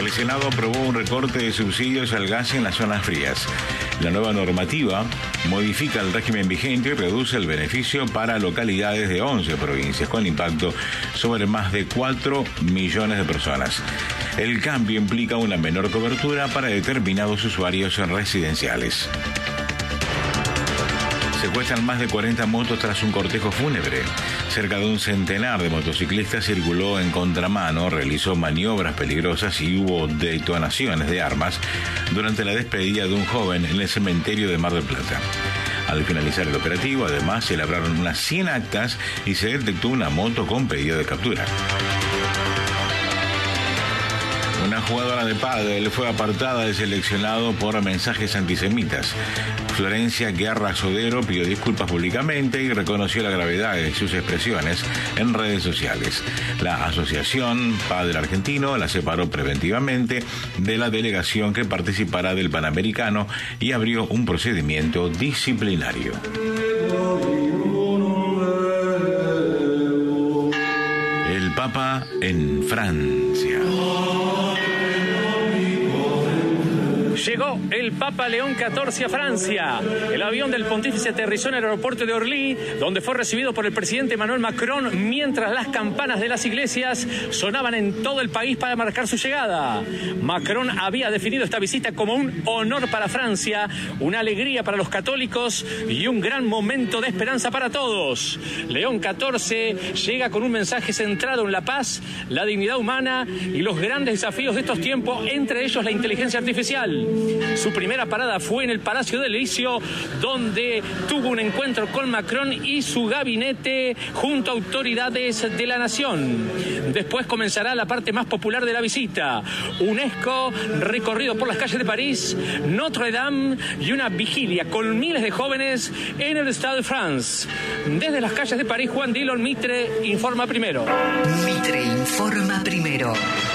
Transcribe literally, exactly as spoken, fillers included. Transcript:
El Senado aprobó un recorte de subsidios al gas en las zonas frías. La nueva normativa modifica el régimen vigente y reduce el beneficio para localidades de once provincias, con impacto sobre más de cuatro millones de personas. El cambio implica una menor cobertura para determinados usuarios residenciales. Secuestran más de cuarenta motos tras un cortejo fúnebre. Cerca de un centenar de motociclistas circuló en contramano, realizó maniobras peligrosas y hubo detonaciones de armas durante la despedida de un joven en el cementerio de Mar del Plata. Al finalizar el operativo, además, se labraron unas cien actas y se detectó una moto con pedido de captura. Una jugadora de pádel fue apartada del seleccionado por mensajes antisemitas. Florencia Guerra Sodero pidió disculpas públicamente y reconoció la gravedad de sus expresiones en redes sociales. La Asociación Padel Argentino la separó preventivamente de la delegación que participará del Panamericano y abrió un procedimiento disciplinario. El Papa en Francia. Llegó el Papa León catorce a Francia. El avión del pontífice aterrizó en el aeropuerto de Orly, donde fue recibido por el presidente Emmanuel Macron, mientras las campanas de las iglesias sonaban en todo el país para marcar su llegada. Macron había definido esta visita como un honor para Francia, una alegría para los católicos y un gran momento de esperanza para todos. León catorce llega con un mensaje centrado en la paz, la dignidad humana y los grandes desafíos de estos tiempos, entre ellos la inteligencia artificial. Su primera parada fue en el Palacio del Elíseo, donde tuvo un encuentro con Macron y su gabinete junto a autoridades de la nación. Después comenzará la parte más popular de la visita: UNESCO, recorrido por las calles de París, Notre Dame y una vigilia con miles de jóvenes en el Stade de France. Desde las calles de París, Juan Dillon, Mitre informa primero. Mitre informa primero.